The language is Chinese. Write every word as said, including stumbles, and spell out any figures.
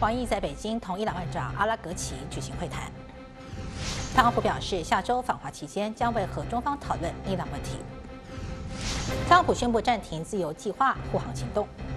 王毅在北京同伊朗外长阿拉格齐举行会谈。特朗普表示，下周访华期间将会和中方讨论伊朗问题。特朗普宣布暂停自由计划护航行动。